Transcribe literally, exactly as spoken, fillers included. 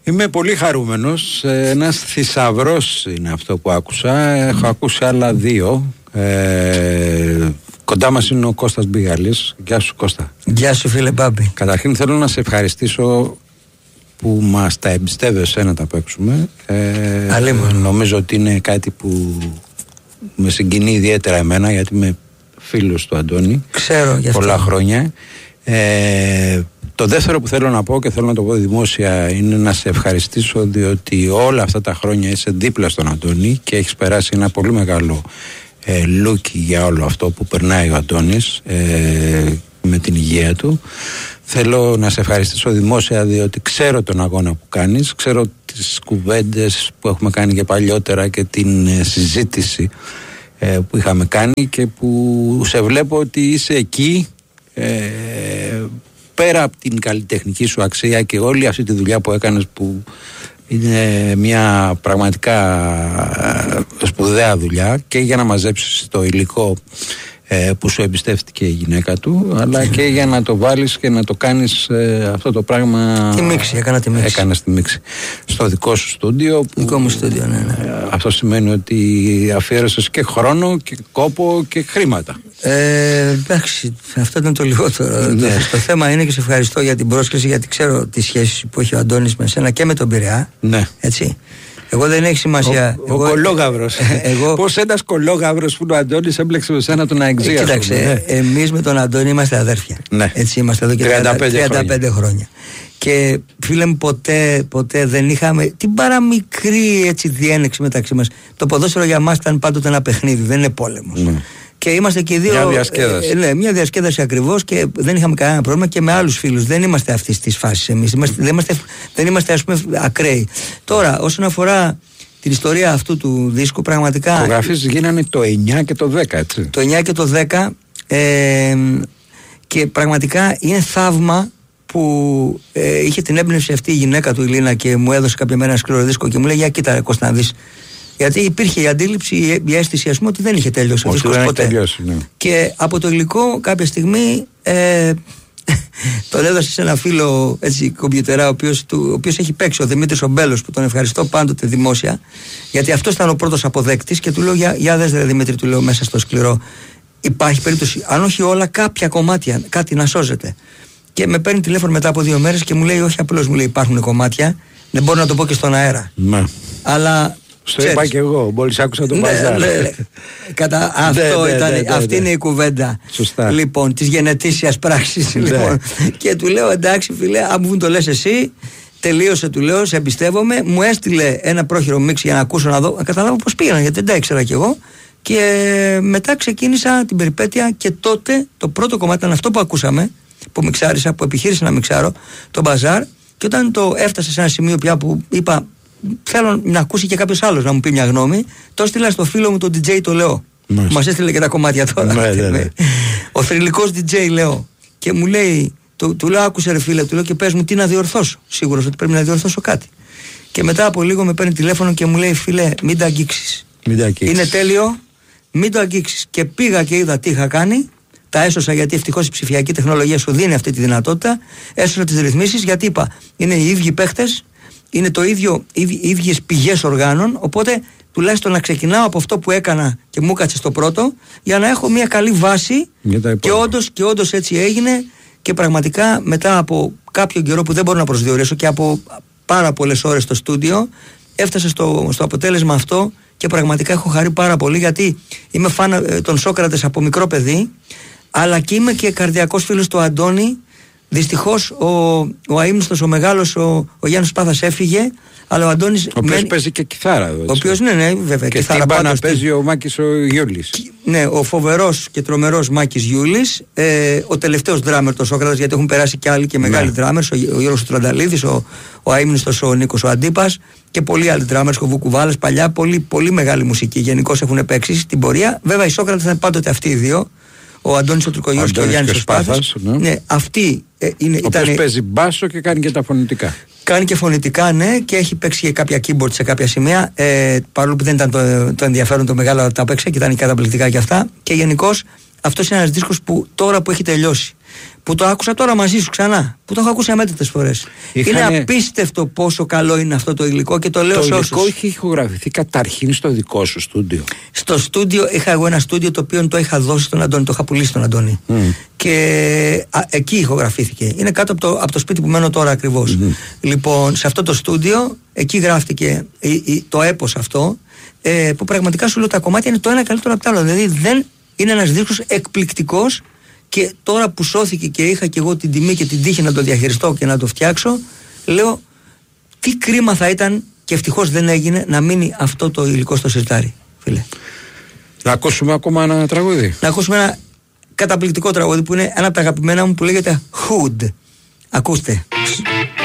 Είμαι πολύ χαρούμενος. Ένας θησαυρός είναι αυτό που άκουσα. Έχω ακούσει άλλα δύο. Ε, κοντά μας είναι ο Κώστας Μπιγαλής. Γεια σου Κώστα. Γεια σου φίλε Μπάμπη. Καταρχήν θέλω να σε ευχαριστήσω που μας τα εμπιστεύεσαι να τα παίξουμε. Ε, νομίζω ότι είναι κάτι που με συγκινεί ιδιαίτερα εμένα, γιατί είμαι φίλος του Αντώνη. Ξέρω γι' αυτό. Πολλά χρόνια. Ε, το δεύτερο που θέλω να πω και θέλω να το πω δημόσια είναι να σε ευχαριστήσω, διότι όλα αυτά τα χρόνια είσαι δίπλα στον Αντώνη και έχεις περάσει ένα πολύ μεγάλο ε, λούκι για όλο αυτό που περνάει ο Αντώνης ε, με την υγεία του. Θέλω να σε ευχαριστήσω δημόσια, διότι ξέρω τον αγώνα που κάνεις, ξέρω τις κουβέντες που έχουμε κάνει και παλιότερα και την ε, συζήτηση ε, που είχαμε κάνει και που σε βλέπω ότι είσαι εκεί ε, πέρα από την καλλιτεχνική σου αξία και όλη αυτή τη δουλειά που έκανες, που είναι μια πραγματικά σπουδαία δουλειά και για να μαζέψεις το υλικό ε, που σου εμπιστεύτηκε η γυναίκα του, αλλά και για να το βάλεις και να το κάνεις ε, αυτό το πράγμα. Τη μίξη, έκανα τη μίξη. Έκανες τη μίξη στο δικό σου στούντιο. Δικό μου στούντιο, ναι, ναι. Ε, αυτό σημαίνει ότι αφιέρωσες και χρόνο και κόπο και χρήματα. Ε, εντάξει, αυτό ήταν το λιγότερο. Ναι. Το, το θέμα είναι, και σε ευχαριστώ για την πρόσκληση, γιατί ξέρω τη σχέση που έχει ο Αντώνης με σένα και με τον Πειραιά. Ναι. Έτσι. Εγώ δεν έχει σημασία. Ο, εγώ, ο κολόγαυρος. Εγώ... Πώς ένας κολόγαυρος που είναι ο Αντώνης έμπλεξε με σένα τον Αεξία. Κοίταξε, ναι. Εμείς με τον Αντώνη είμαστε αδέρφια. Ναι. Έτσι είμαστε εδώ και τριάντα πέντε, τριάντα πέντε χρόνια. χρόνια. Και φίλε μου, ποτέ, ποτέ δεν είχαμε την παραμικρή έτσι διένεξη μεταξύ μας. Το ποδόσφαιρο για μας ήταν πάντοτε ένα παιχνίδι, δεν είναι πόλεμος. Ναι. Και είμαστε και δύο. Μια διασκέδαση. Ε, ναι, μια διασκέδαση ακριβώς, και δεν είχαμε κανένα πρόβλημα και με άλλους φίλους. Δεν είμαστε αυτή τη φάση εμείς. Είμαστε, δεν είμαστε, δεν είμαστε, ας πούμε, ακραίοι. Τώρα, όσον αφορά την ιστορία αυτού του δίσκου, πραγματικά. Οι φωτογραφίες γίνανε το εννιά και το δέκα, έτσι. Το εννιά και το δέκα. Ε, και πραγματικά είναι θαύμα που ε, είχε την έμπνευση αυτή η γυναίκα του, η Λίνα, και μου έδωσε κάποια μέρα ένα σκληρό δίσκο και μου λέει: για κοίτα, Κώστα, να δεις. Γιατί υπήρχε η αντίληψη, η αίσθηση, ας πούμε, ότι δεν είχε τελειώσει ο δίσκος ποτέ. Τελειώσει, ναι. Και από το υλικό κάποια στιγμή ε, τον έδωσε σε ένα φίλο, έτσι, κομπιουτερά, ο οποίος, του, ο οποίος έχει παίξει, ο Δημήτρης ο Μπέλος, που τον ευχαριστώ πάντοτε δημόσια, γιατί αυτός ήταν ο πρώτος αποδέκτης, και του λέω: για, για δες ρε Δημήτρη, του λέω, μέσα στο σκληρό υπάρχει περίπτωση, αν όχι όλα, κάποια κομμάτια, κάτι να σώζεται. Και με παίρνει τηλέφωνο μετά από δύο μέρες και μου λέει: όχι απλώς, μου λέει, υπάρχουν κομμάτια, δεν μπορώ να το πω και στον αέρα. Ναι. Αλλά. Στο είπα και εγώ, μόλις άκουσα τον Μπαζάρ. Ναι, ναι. Κατά, αυτό ναι, ήταν, ναι, ναι, αυτή ναι. είναι η κουβέντα. Σωστά. Λοιπόν, της γενετήσιας πράξης. Ναι. Λοιπόν. Και του λέω: εντάξει φίλε, αν μου το λες εσύ, τελείωσε, του λέω, σε εμπιστεύομαι. Μου έστειλε ένα πρόχειρο μίξ για να ακούσω, να δω, να καταλάβω πώς πήγαιναν, γιατί δεν τα ήξερα κι εγώ. Και μετά ξεκίνησα την περιπέτεια, και τότε το πρώτο κομμάτι ήταν αυτό που ακούσαμε, που μιξάρισα, που επιχείρησα να μιξάρω, το Μπαζάρ. Και όταν το έφτασε σε ένα σημείο πια που είπα: θέλω να ακούσει και κάποιος άλλος να μου πει μια γνώμη, το έστειλα στο φίλο μου τον ντι τζέι, το Λεό. Που μας έστειλε και τα κομμάτια τώρα. Ναι, ναι, ναι. Ο θρυλικός ντι τζέι Λεό. Και μου λέει, του, του λέω: άκουσε ρε φίλε, του λέω, και πες μου τι να διορθώσω. Σίγουρος ότι πρέπει να διορθώσω κάτι. Και μετά από λίγο με παίρνει τηλέφωνο και μου λέει: φίλε, μην τα αγγίξεις. Είναι τέλειο, μην το αγγίξεις. Και πήγα και είδα τι είχα κάνει. Τα έσωσα, γιατί ευτυχώς η ψηφιακή τεχνολογία σου δίνει αυτή τη δυνατότητα. Έσωσα τις ρυθμίσεις, γιατί είπα: είναι οι ίδιοι παίχτες. Είναι το ίδιο, οι ίδιες πηγές οργάνων, οπότε τουλάχιστον να ξεκινάω από αυτό που έκανα και μου κάτσε στο πρώτο, για να έχω μια καλή βάση. Και όντως, και όντως έτσι έγινε, και πραγματικά μετά από κάποιο καιρό που δεν μπορώ να προσδιορίσω και από πάρα πολλές ώρες στο στούντιο, έφτασα στο, στο αποτέλεσμα αυτό, και πραγματικά έχω χαρεί πάρα πολύ, γιατί είμαι φαν των Σόκρατες από μικρό παιδί, αλλά και είμαι και καρδιακός φίλος του Αντώνη. Δυστυχώς ο, ο αείμνηστος, ο μεγάλος, ο, ο Γιάννης Πάθας έφυγε, αλλά ο Αντώνης. Ο οποίος μένει... παίζει και κιθάρα. Ο οποίος, ναι, ναι, βέβαια. Και στην μπάνα παίζει ο Μάκης ο Γιούλης. Ναι, ο φοβερός και τρομερός Μάκης Γιούλης. Ε, ο τελευταίος ντράμερ, το Σόκρατας, γιατί έχουν περάσει και άλλοι και μεγάλοι ναι. ντράμερς. Ο, ο Γιώργος Τρανταλίδης, ο, ο αείμνηστος, ο Νίκος ο Αντίπας, και πολλοί άλλοι ντράμερς, ο Βουκουβάλας, παλιά. Πολύ, πολύ μεγάλη μουσική γενικώς έχουν παίξει στην πορεία. Βέβαια, οι Σόκρατες ήταν πάντοτε αυτοί οι δύο. Ο Αντώνης ο Τρικογιός και ο Γιάννης ο Σπάθας. Ναι. Ναι, αυτοί ε, είναι. Ο οποίος παίζει μπάσο και κάνει και τα φωνητικά. Κάνει και φωνητικά, ναι, και έχει παίξει και κάποια keyboard σε κάποια σημεία. Ε, παρόλο που δεν ήταν το, το ενδιαφέρον το μεγάλο, τα παίξα και ήταν καταπληκτικά και αυτά. Και γενικώς αυτός είναι ένας δίσκος που τώρα που έχει τελειώσει, που το άκουσα τώρα μαζί σου ξανά, που το έχω ακούσει αμέτρητες φορές. Είχανε... Είναι απίστευτο πόσο καλό είναι αυτό το υλικό και το λέω σε όσους. Το υλικό είχε ηχογραφηθεί καταρχήν στο δικό σου στούντιο. Στο στούντιο, είχα εγώ ένα στούντιο το οποίο το είχα δώσει στον Αντώνη, το είχα πουλήσει στον Αντώνη. Mm. Και α, εκεί ηχογραφήθηκε. Είναι κάτω από το, από το σπίτι που μένω τώρα ακριβώς. Mm. Λοιπόν, σε αυτό το στούντιο, εκεί γράφτηκε η, η, το έπος αυτό, ε, που πραγματικά σου λέω τα κομμάτια είναι το ένα καλύτερο από το άλλο. Δηλαδή δεν είναι ένας δίσκος εκπληκτικός. Και τώρα που σώθηκε και είχα και εγώ την τιμή και την τύχη να το διαχειριστώ και να το φτιάξω, λέω τι κρίμα θα ήταν, και ευτυχώς δεν έγινε, να μείνει αυτό το υλικό στο σιρτάρι, φίλε. Να ακούσουμε ακόμα ένα τραγούδι. Να ακούσουμε ένα καταπληκτικό τραγούδι που είναι ένα από τα αγαπημένα μου που λέγεται Hood. Ακούστε.